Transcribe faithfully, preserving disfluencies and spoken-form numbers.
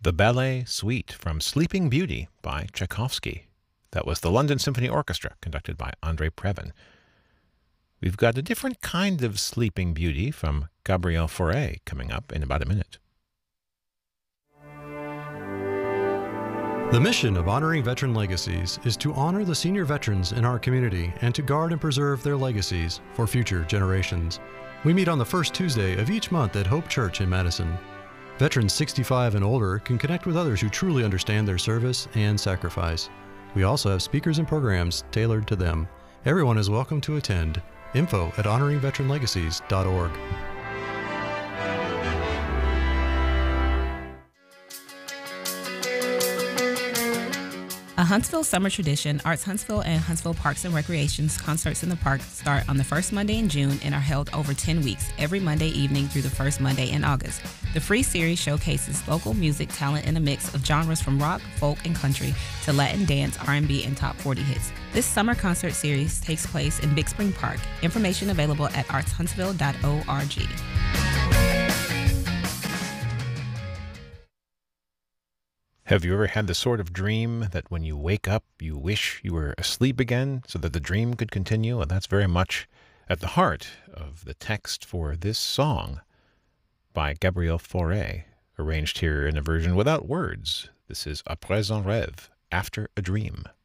The Ballet Suite from Sleeping Beauty by Tchaikovsky. That was the London Symphony Orchestra, conducted by André Previn. We've got a different kind of Sleeping Beauty from Gabriel Fauré coming up in about a minute. The mission of Honoring Veteran Legacies is to honor the senior veterans in our community and to guard and preserve their legacies for future generations. We meet on the first Tuesday of each month at Hope Church in Madison. Veterans sixty-five and older can connect with others who truly understand their service and sacrifice. We also have speakers and programs tailored to them. Everyone is welcome to attend. Info at honoring veteran legacies dot org. A Huntsville summer tradition, Arts Huntsville and Huntsville Parks and Recreation's Concerts in the Park start on the first Monday in June and are held over ten weeks, every Monday evening through the first Monday in August. The free series showcases local music talent in a mix of genres from rock, folk, and country to Latin dance, R and B, and top forty hits. This summer concert series takes place in Big Spring Park. Information available at arts huntsville dot org. Have you ever had the sort of dream that when you wake up, you wish you were asleep again so that the dream could continue? And that's very much at the heart of the text for this song by Gabriel Fauré, arranged here in a version without words. This is Après un rêve, After a Dream.